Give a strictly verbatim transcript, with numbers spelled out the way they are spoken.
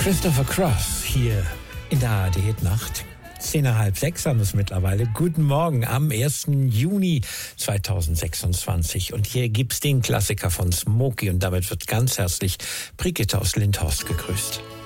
Christopher Cross hier in der A R D-Nacht. Zehn nach halb sechs haben wir es mittlerweile. Guten Morgen am ersten Juni zweitausendsechsundzwanzig. Und hier gibt's den Klassiker von Smokey und damit wird ganz herzlich Brigitte aus Lindhorst gegrüßt.